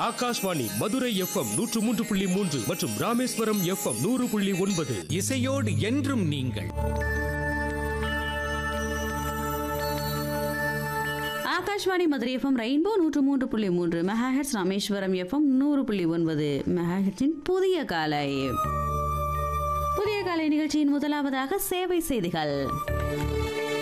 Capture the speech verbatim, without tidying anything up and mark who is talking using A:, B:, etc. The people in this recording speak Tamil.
A: ஆகாஷ்வாணி மதுரை எஃப்எம் நூற்று மூன்று புள்ளி மூன்று மற்றும் ராமேஸ்வரம் எஃப்எம் நூறு புள்ளி ஒன்பது.
B: இசையோடு என்றும் நீங்கள்.
C: ஆகாஷ்வாணி மதுரை எஃப்எம் ரெயின்போ நூற்று மூன்று புள்ளி மூன்று மெகாஹெட்ஸ், ராமேஸ்வரம் எஃப்எம் நூறு புள்ளி ஒன்பது மெகாஹெட்ஸின் புதிய காலை புதிய காலை நிகழ்ச்சியின் முதலாவதாக சேவை செய்திகள்.